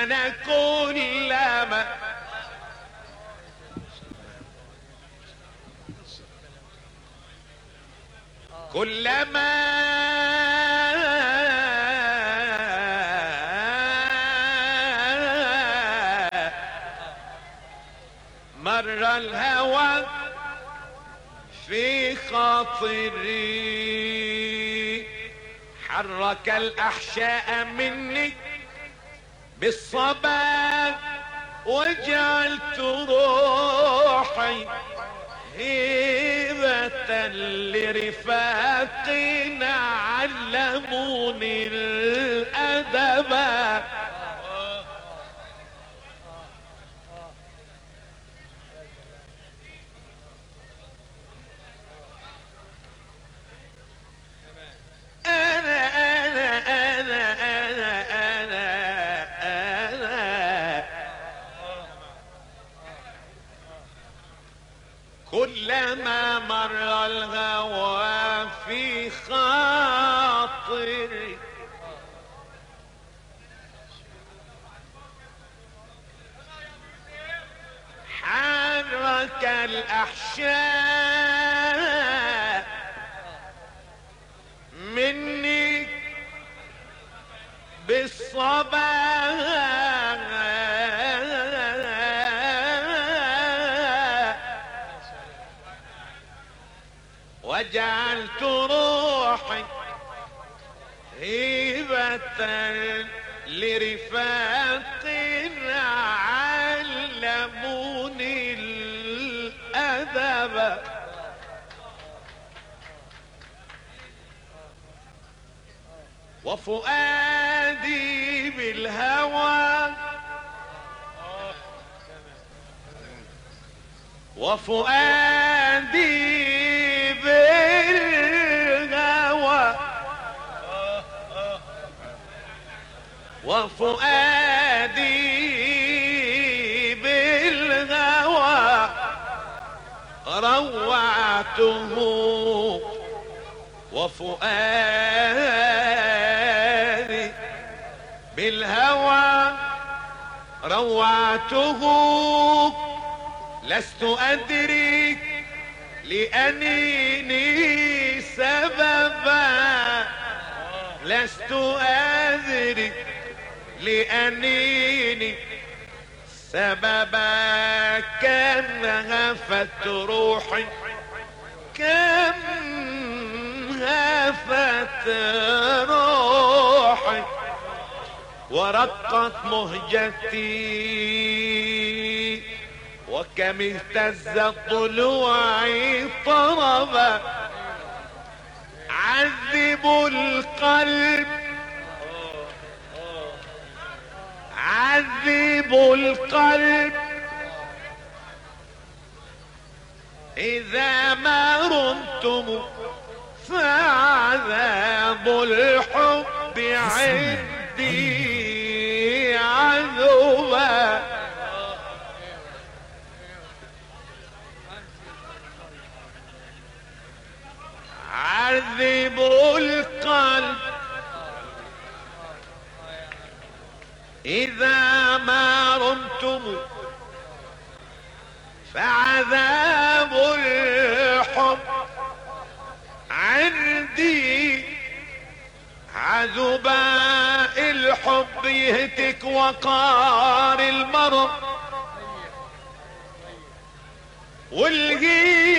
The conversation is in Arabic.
انا كلما مر الهوى في خاطري حرك الأحشاء مني بالصبا وجعلت روحي هبة لرفاقنا علموني الأدب. كلما مر الهوى في خاطري حرك الأحشاء مني بالصبا وجعلت روحي هبة لرفاق علموني الأدب. وفؤادي بالهوى وفؤادي بالهوى وفؤادي بالهوى روعته وفؤادي بالهوى روعته لست أدري لأنيني سببا لست أدري لأنيني سببا كم هفت روحي كم هفت روحي ورقت مهجتي وكم اهتزت ضلوعي طربا عذبوا القلب عذبوا القلب إذا ما رمتم فعذاب الحب عندي عذوبا. عذبوا القلب إذا ما رمتم فعذاب الحب عندي عذبا. الحب يهتك وقار المرء والغير